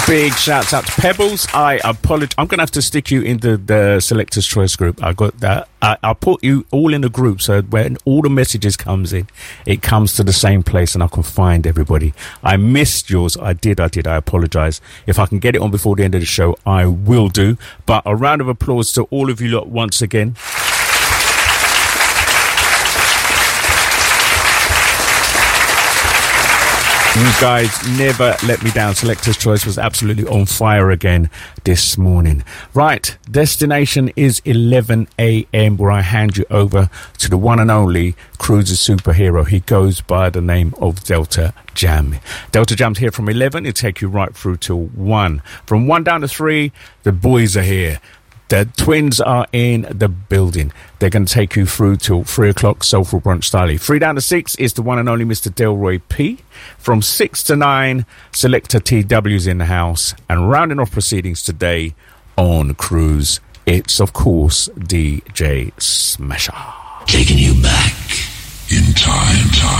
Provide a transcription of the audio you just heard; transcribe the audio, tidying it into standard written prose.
Big shouts out to Pebbles. I apologize. I'm going to have to stick you into the Selector's Choice group. I got that. I'll put you all in a group so when all the messages comes in, it comes to the same place and I can find everybody. I missed yours. I did. I apologize. If I can get it on before the end of the show, I will do. But a round of applause to all of you lot once again. You guys never let me down. Selector's Choice was absolutely on fire again this morning. Right, destination is 11 a.m. where I hand you over to the one and only cruiser superhero. He goes by the name of Delta Jam. Delta Jam's here from 11. He'll take you right through till 1. From 1 down to 3, the boys are here. The twins are in the building. They're going to take you through till 3 o'clock, Soulful Brunch Style. 3 down to 6 is the one and only Mr. Delroy P. From 6 to 9, Selector TW's in the house. And rounding off proceedings today on Cruise, it's, of course, DJ Smasher. Taking you back in time.